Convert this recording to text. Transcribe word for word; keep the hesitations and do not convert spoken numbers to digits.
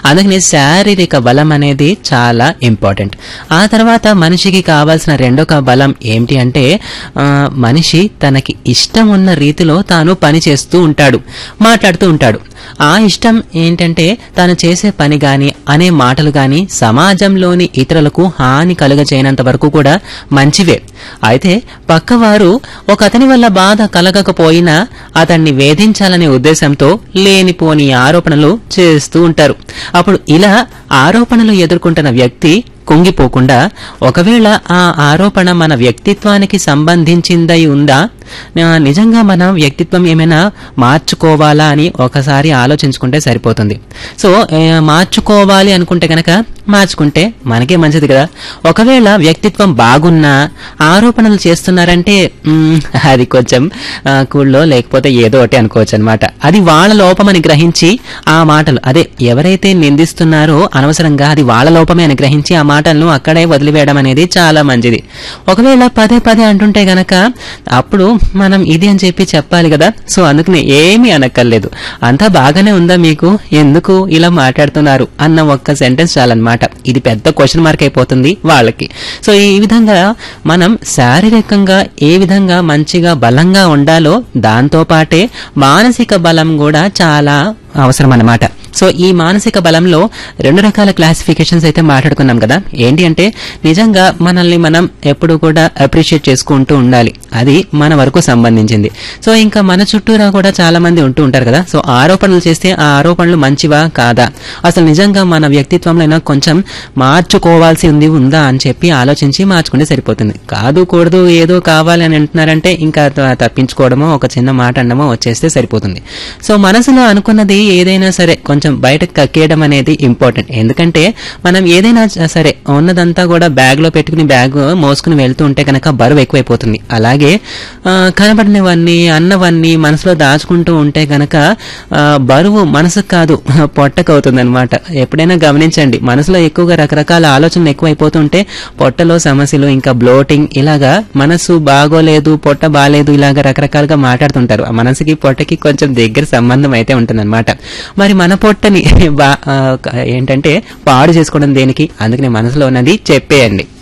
అందుకని శారీరక బలం అనేది చాలా ఇంపార్టెంట్. ఆ తర్వాత మనిషికి కావాల్సిన రెండొక బలం ఏంటి అంటే మనిషి తనకి ఇష్టం ఉన్న రీతిలో తాను పని చేస్తూ ఉంటాడు, మాట్లాడుతూ ఉంటాడు. ఆ ఇష్టం ఏంటంటే తాను చేసే పని గాని అనే మాటలు గాని సమాజంలోని ఇతరులకు హాని కలుగజేయనంత వరకు కూడా మంచివే. అయితే పక్కవారు ఒక అతని వల్ల బాధ కలగకపోయినా అతన్ని వేధించాలనే ఉద్దేశంతో లేనిపోని ఆరోపణలు చేస్తూ ఉంటారు. అప్పుడు ఇలా ఆరోపణలు ఎదుర్కొంటున్న వ్యక్తి కుంగిపోకుండా ఒకవేళ ఆ ఆరోపణ మన వ్యక్తిత్వానికి సంబంధించిందై ఉందా, నిజంగా మన వ్యక్తిత్వం ఏమైనా మార్చుకోవాలా అని ఒకసారి ఆలోచించుకుంటే సరిపోతుంది. సో మార్చుకోవాలి అనుకుంటే కనుక మార్చుకుంటే మనకే మంచిది కదా. ఒకవేళ వ్యక్తిత్వం బాగున్నా ఆరోపణలు చేస్తున్నారంటే అది కొంచెం కూళ్ళో లేకపోతే ఏదో ఒకటి అనుకోవచ్చు అనమాట. అది వాళ్ళ లోపమని గ్రహించి ఆ మాటలు అదే ఎవరైతే నిందిస్తున్నారో అనవసరంగా అది వాళ్ళ లోపమే అని గ్రహించి ఆ మాటలను అక్కడే వదిలివేయడం అనేది చాలా మంచిది. ఒకవేళ పదే పదే అంటుంటే గనక అప్పుడు మనం ఇది అని చెప్పి చెప్పాలి కదా. సో అందుకనే ఏమీ అనక్కర్లేదు, అంతా బాగానే ఉందా మీకు, ఎందుకు ఇలా మాట్లాడుతున్నారు అన్న ఒక్క సెంటెన్స్ చాలన్నమాట. ఇది పెద్ద క్వశ్చన్ మార్క్ అయిపోతుంది వాళ్ళకి. సో ఈ విధంగా మనం శారీరకంగా ఏ విధంగా మంచిగా బలంగా ఉండాలో దాంతో పాటే మానసిక బలం కూడా చాలా అవసరం అన్నమాట. సో ఈ మానసిక బలంలో రెండు రకాల క్లాసిఫికేషన్స్ అయితే మాట్లాడుకున్నాం కదా. ఏంటి అంటే నిజంగా మనల్ని మనం ఎప్పుడు కూడా అప్రిషియేట్ చేసుకుంటూ ఉండాలి, అది మన వరకు సంబంధించింది. సో ఇంకా మన చుట్టూరా కూడా చాలా మంది ఉంటూ ఉంటారు కదా. సో ఆరోపణలు చేస్తే ఆ ఆరోపణలు మంచివా కాదా, అసలు నిజంగా మన వ్యక్తిత్వంలో కొంచెం మార్చుకోవాల్సి ఉంది ఉందా అని చెప్పి ఆలోచించి మార్చుకుంటే సరిపోతుంది. కాదు కూడదు ఏదో కావాలి అని అంటున్నారంటే ఇంకా తప్పించుకోవడమో ఒక చిన్న మాట అనడమో వచ్చేస్తే సరిపోతుంది. సో మనసులో అనుకున్నది ఏదైనా సరే కొంచెం బయటకు కక్కేయడం అనేది ఇంపార్టెంట్. ఎందుకంటే మనం ఏదైనా సరే ఉన్నదంతా కూడా బ్యాగ్ లో పెట్టుకుని బ్యాగ్ మోసుకుని వెళ్తూ ఉంటే కనుక బరువు ఎక్కువైపోతుంది. అలాగే కనబడినవన్నీ అన్నవన్నీ మనసులో దాచుకుంటూ ఉంటే కనుక బరువు మనసుకు కాదు పొట్టకు అవుతుంది అనమాట. ఎప్పుడైనా గమనించండి, మనసులో ఎక్కువగా రకరకాల ఆలోచనలు ఎక్కువైపోతుంటే పొట్టలో సమస్యలు, ఇంకా బ్లోటింగ్, ఇలాగా మనసు బాగోలేదు పొట్ట బాలేదు ఇలాగా రకరకాలుగా మాట్లాడుతుంటారు. మనసుకి పొట్టకి కొంచెం దగ్గర సంబంధం అయితే ఉంటుందన్నమాట. మరి మన పొట్టని బా ఏంటంటే పాడు చేసుకోవడం దేనికి, అందుకని మనసులో ఉన్నది చెప్పేయండి.